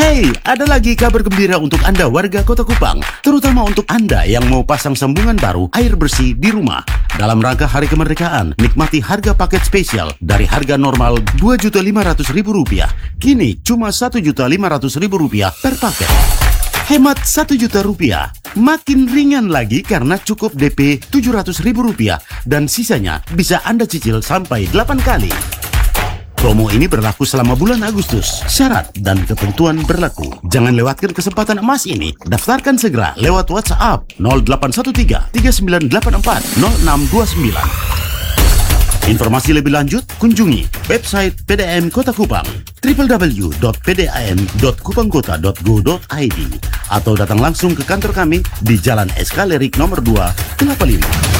Hey, ada lagi kabar gembira untuk Anda warga Kota Kupang, terutama untuk Anda yang mau pasang sambungan baru air bersih di rumah. Dalam rangka Hari Kemerdekaan, nikmati harga paket spesial dari harga normal Rp2.500.000. Kini cuma Rp1.500.000 per paket. Hemat Rp1.000.000. Makin ringan lagi karena cukup DP Rp700.000 dan sisanya bisa Anda cicil sampai 8 kali. Promo ini berlaku selama bulan Agustus. Syarat dan ketentuan berlaku. Jangan lewatkan kesempatan emas ini. Daftarkan segera lewat WhatsApp 0813 3984 0629. Informasi lebih lanjut, kunjungi website PDAM Kota Kupang www.pdam.kupangkota.go.id atau datang langsung ke kantor kami di Jalan SK Lerik nomor 2, Kelapa Lima.